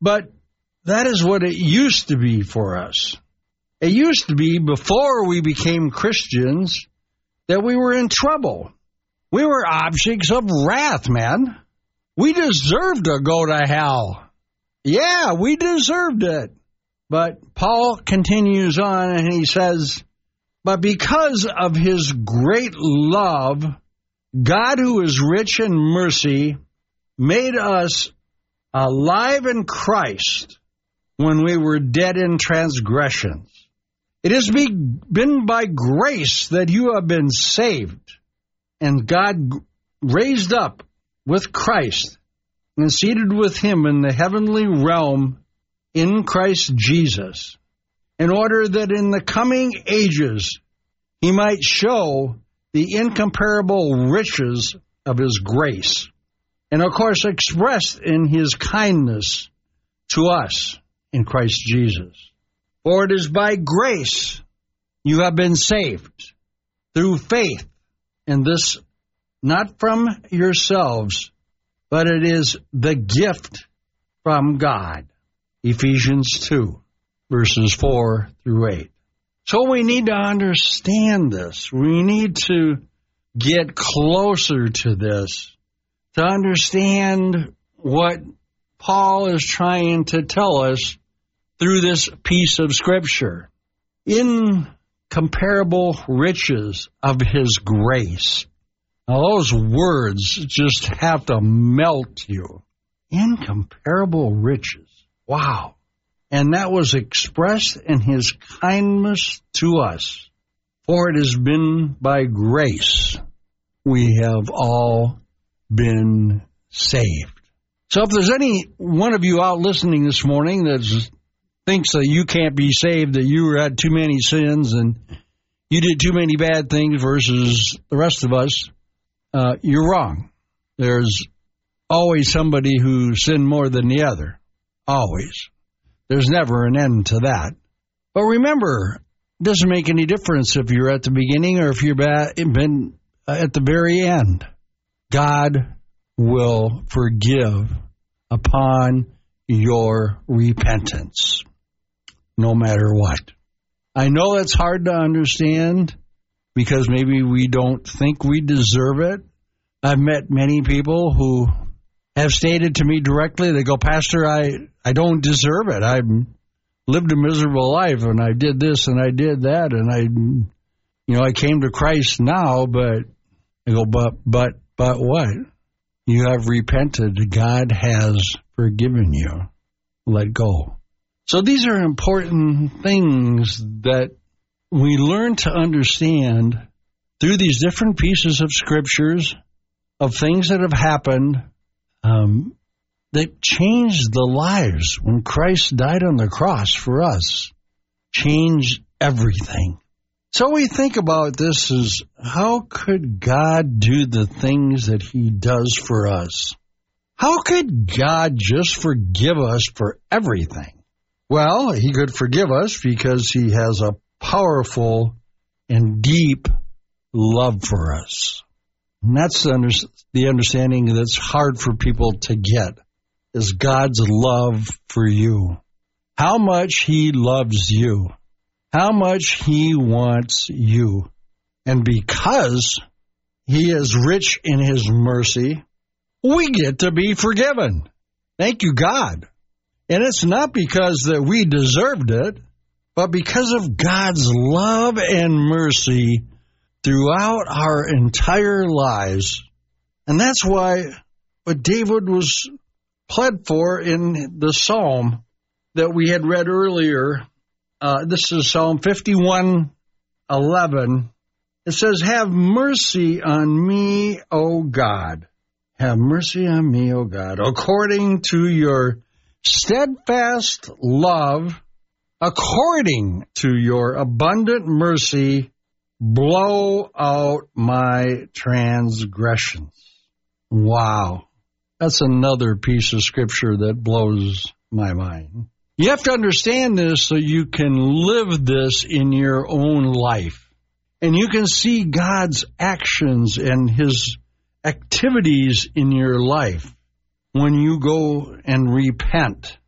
But that is what it used to be for us. It used to be before we became Christians that we were in trouble. We were objects of wrath, man. We deserved to go to hell. Yeah, we deserved it. But Paul continues on and he says, but because of his great love, God, who is rich in mercy, made us alive in Christ when we were dead in transgressions. It has been by grace that you have been saved, and God raised up with Christ and seated with him in the heavenly realm in Christ Jesus, in order that in the coming ages he might show the incomparable riches of his grace, and of course expressed in his kindness to us in Christ Jesus. For it is by grace you have been saved, through faith, and this not from yourselves, but it is the gift from God. Ephesians 2, verses 4 through 8. So we need to understand this. We need to get closer to this, to understand what Paul is trying to tell us through this piece of Scripture. Incomparable riches of his grace. Now those words just have to melt you. Incomparable riches. Wow. And that was expressed in his kindness to us. For it has been by grace we have all been saved. So if there's any one of you out listening this morning that thinks that you can't be saved, that you had too many sins and you did too many bad things versus the rest of us, you're wrong. There's always somebody who sinned more than the other. Always. There's never an end to that. But remember, it doesn't make any difference if you're at the beginning or if you've been at the very end. God will forgive upon your repentance, no matter what. I know it's hard to understand because maybe we don't think we deserve it. I've met many people who have stated to me directly, they go, Pastor, I don't deserve it. I've lived a miserable life, and I did this, and I did that, and I came to Christ now, but I go, but what? You have repented. God has forgiven you. Let go. So these are important things that we learn to understand through these different pieces of scriptures of things that have happened that changed the lives when Christ died on the cross for us. Changed everything. So we think about this as, how could God do the things that he does for us? How could God just forgive us for everything? Well, he could forgive us because he has a powerful and deep love for us. And that's the understanding that's hard for people to get, is God's love for you. How much he loves you. How much he wants you. And because he is rich in his mercy, we get to be forgiven. Thank you, God. And it's not because that we deserved it, but because of God's love and mercy throughout our entire lives. And that's why what David was pled for in the psalm that we had read earlier, this is Psalm 51:11. It says, have mercy on me, O God. Have mercy on me, O God, according to your steadfast love, according to your abundant mercy, blow out my transgressions. Wow. That's another piece of scripture that blows my mind. You have to understand this so you can live this in your own life. And you can see God's actions and his activities in your life when you go and repent